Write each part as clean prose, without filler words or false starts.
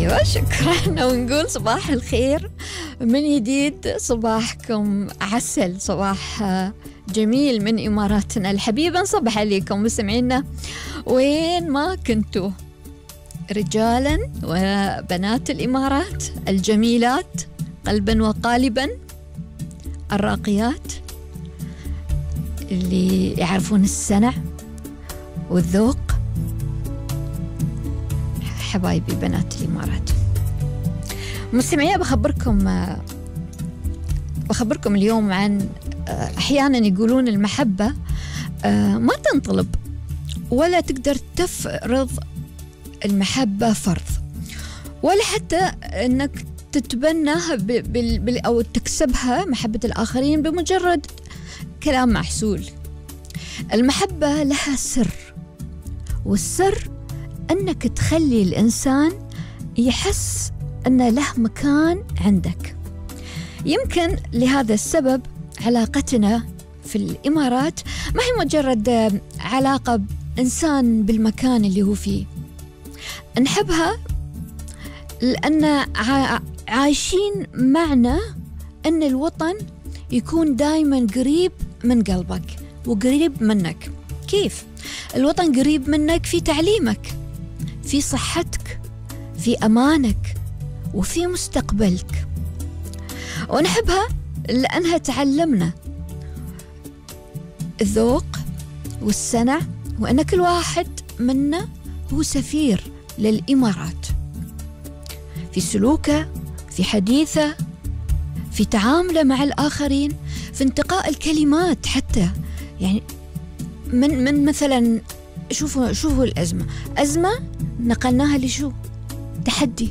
أيوة شكرا، ونقول صباح الخير من جديد، صباحكم عسل، صباح جميل من إماراتنا الحبيبة. نصبح عليكم مستمعينا وين ما كنتوا، رجالا وبنات الإمارات الجميلات قلبا وقالبا، الراقيات اللي يعرفون السنع والذوق، حبايبي بنات الإمارات. مستمعين بخبركم اليوم عن أحيانا يقولون المحبة ما تنطلب ولا تقدر تفرض المحبة فرض، ولا حتى أنك تتبناها أو تكسبها محبة الآخرين بمجرد كلام محسول. المحبة لها سر، والسر أنك تخلي الإنسان يحس أن له مكان عندك. يمكن لهذا السبب علاقتنا في الإمارات ما هي مجرد علاقة بإنسان بالمكان اللي هو فيه، نحبها لأن عايشين معنا أن الوطن يكون دايما قريب من قلبك وقريب منك. كيف؟ الوطن قريب منك في تعليمك، في صحتك، في أمانك، وفي مستقبلك. ونحبها لأنها تعلمنا الذوق والسنع، وأن كل واحد منا هو سفير للإمارات في سلوكه، في حديثه، في تعامله مع الآخرين، في انتقاء الكلمات حتى. يعني من مثلا شوفوا الأزمة، أزمة نقلناها لشو؟ تحدي.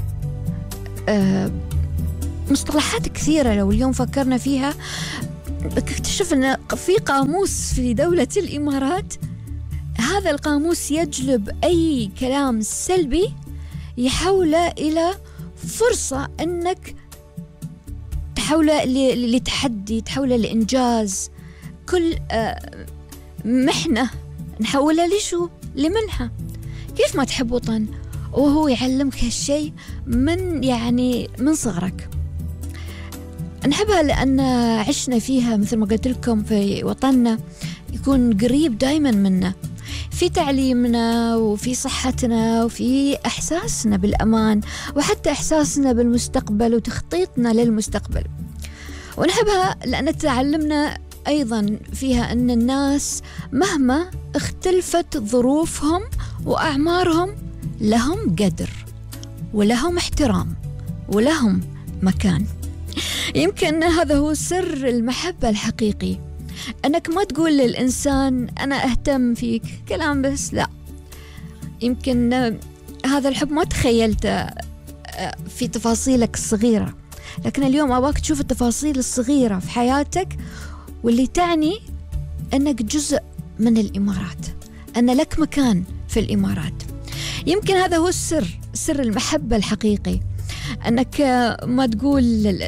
مصطلحات كثيرة لو اليوم فكرنا فيها اكتشف أن في قاموس في دولة الإمارات، هذا القاموس يجلب أي كلام سلبي يحوله إلى فرصة أنك تحوله لتحدي، تحوله لإنجاز. كل محنة نحولها لشو؟ لمنحة. كيف ما تحب وطن وهو يعلمك هالشيء من صغرك. نحبها لأن عشنا فيها، مثل ما قلت لكم، في وطننا يكون قريب دايما منا، في تعليمنا وفي صحتنا وفي إحساسنا بالأمان، وحتى إحساسنا بالمستقبل وتخطيطنا للمستقبل. ونحبها لأن تعلمنا أيضا فيها أن الناس مهما اختلفت ظروفهم وأعمارهم لهم قدر ولهم احترام ولهم مكان. يمكن هذا هو سر المحبة الحقيقي، أنك ما تقول للإنسان أنا أهتم فيك كلام بس، لا. يمكن هذا الحب ما تخيلته في تفاصيلك الصغيرة، لكن اليوم أباك تشوف التفاصيل الصغيرة في حياتك واللي تعني أنك جزء من الإمارات، أن لك مكان في الإمارات. يمكن هذا هو سر المحبة الحقيقي، أنك ما تقول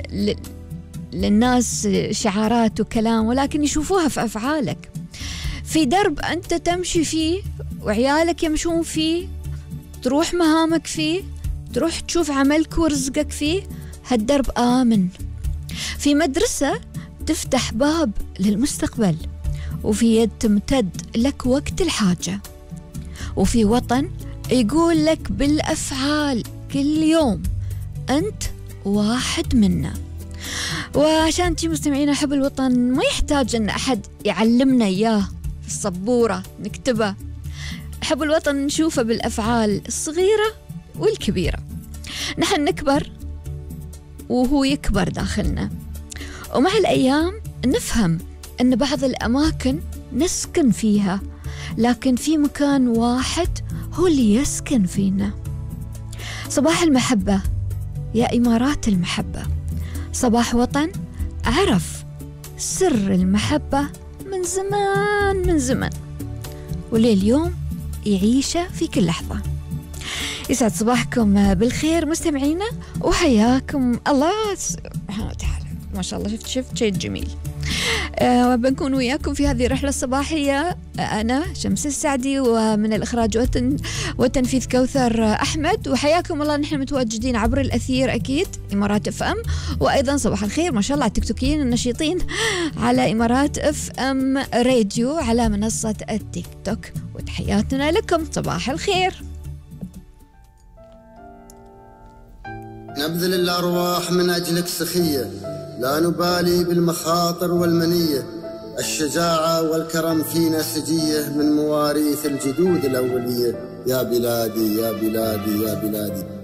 للناس شعارات وكلام، ولكن يشوفوها في أفعالك، في درب أنت تمشي فيه وعيالك يمشون فيه، تروح مهامك فيه، تروح تشوف عملك ورزقك فيه. هالدرب آمن، في مدرسة تفتح باب للمستقبل، وفي يد تمتد لك وقت الحاجة، وفي وطن يقول لك بالأفعال كل يوم أنت واحد منا. وعشان تي مستمعين، أحب الوطن ما يحتاج أن أحد يعلمنا إياه في السبورة نكتبه. أحب الوطن نشوفه بالأفعال الصغيرة والكبيرة. نحن نكبر وهو يكبر داخلنا، ومع الأيام نفهم أن بعض الأماكن نسكن فيها، لكن في مكان واحد هو اللي يسكن فينا. صباح المحبة يا إمارات المحبة، صباح وطن عرف سر المحبة من زمان ولليوم يعيشه في كل لحظة. يسعد صباحكم بالخير مستمعينا، وحياكم الله سبحانه وتعالى. ما شاء الله شفت شيء جميل. بنكون وياكم في هذه الرحلة الصباحية أنا شمس السعدي، ومن الإخراج والتنفيذ كوثر أحمد. وحياكم الله، نحن متواجدين عبر الأثير أكيد إمارات اف ام، وأيضا صباح الخير ما شاء الله على التيك توكيين النشيطين على إمارات اف ام راديو على منصة التيك توك. وتحياتنا لكم، صباح الخير. نبذل الأرواح من أجلك سخية، لا نبالي بالمخاطر والمنية، الشجاعة والكرم فينا سجية من مواريث الجدود الأولية. يا بلادي يا بلادي يا بلادي.